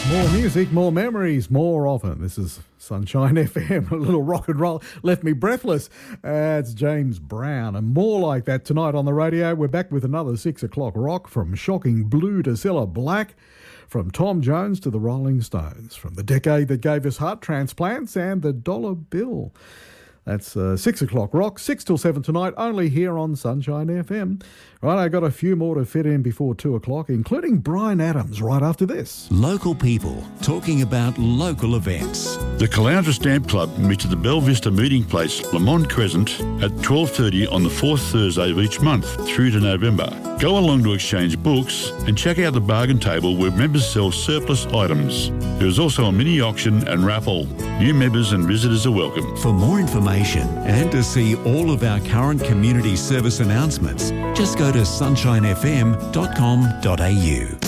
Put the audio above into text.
More music, more memories, more often. This is Sunshine FM. A little rock and roll left me breathless. It's James Brown and more like that tonight on the radio. We're back with another 6 o'clock rock, from Shocking Blue to Cilla Black, from Tom Jones to the Rolling Stones, from the decade that gave us heart transplants and the dollar bill. That's 6 o'clock rock, 6 till 7 tonight, only here on Sunshine FM. Right, I got a few more to fit in before 2 o'clock, including Brian Adams right after this. Local people talking about local events. The Caloundra Stamp Club meets at the Belle Vista Meeting Place, Lamont Crescent, at 12:30 on the fourth Thursday of each month through to November. Go along to exchange books and check out the bargain table where members sell surplus items. There is also a mini auction and raffle. New members and visitors are welcome. For more information and to see all of our current community service announcements, just go to sunshinefm.com.au.